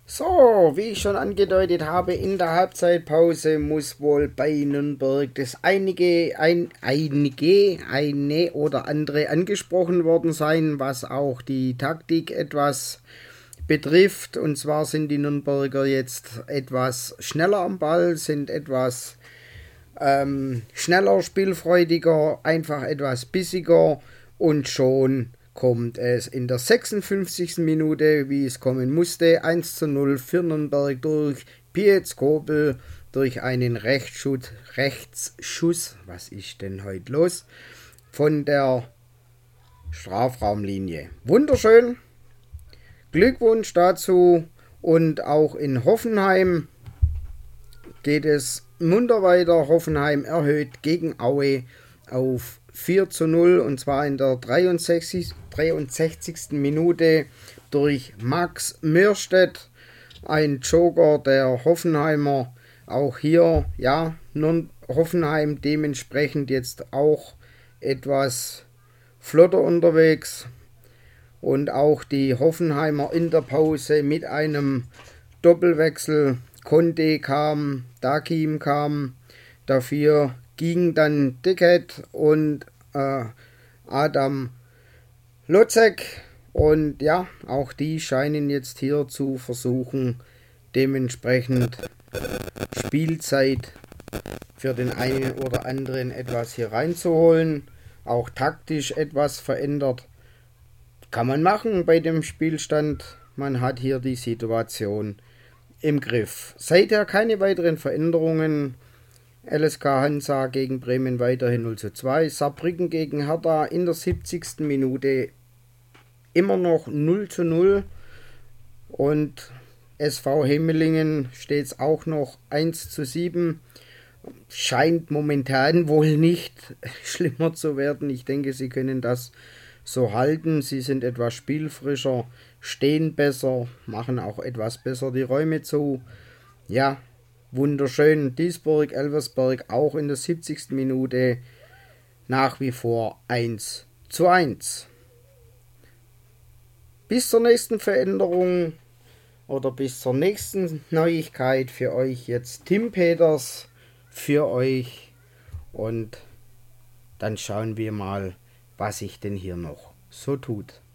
So, wie ich schon angedeutet habe, in der Halbzeitpause muss wohl bei Nürnberg das eine oder andere angesprochen worden sein, was auch die Taktik etwas betrifft. Und zwar sind die Nürnberger jetzt etwas schneller am Ball, sind etwas schneller, spielfreudiger, einfach etwas bissiger und schon kommt es in der 56. Minute, wie es kommen musste, 1:0 für Nürnberg durch Pietz Kobel durch einen Rechtsschuss, was ist denn heute los, von der Strafraumlinie. Wunderschön, Glückwunsch dazu und auch in Hoffenheim geht es munter weiter. Hoffenheim erhöht gegen Aue auf 4:0 und zwar in der 63. Minute durch Max Mirstedt, ein Joker der Hoffenheimer. Auch hier, ja, nun Hoffenheim dementsprechend jetzt auch etwas flotter unterwegs und auch die Hoffenheimer in der Pause mit einem Doppelwechsel. Conte kam, Dakim kam, dafür ging dann Dickett und Adam Lozek. Und ja, auch die scheinen jetzt hier zu versuchen, dementsprechend Spielzeit für den einen oder anderen etwas hier reinzuholen. Auch taktisch etwas verändert. Kann man machen bei dem Spielstand. Man hat hier die Situation im Griff. Seither keine weiteren Veränderungen. LSK Hansa gegen Bremen weiterhin 0:2. Saarbrücken gegen Hertha in der 70. Minute immer noch 0:0. Und SV Hemmelingen steht es auch noch 1:7. Scheint momentan wohl nicht schlimmer zu werden. Ich denke, sie können das so halten. Sie sind etwas spielfrischer, stehen besser, machen auch etwas besser die Räume zu. Ja, wunderschön. Duisburg-Elversberg auch in der 70. Minute nach wie vor 1:1. Bis zur nächsten Veränderung oder bis zur nächsten Neuigkeit für euch jetzt Tim Peters für euch und dann schauen wir mal, was sich denn hier noch so tut.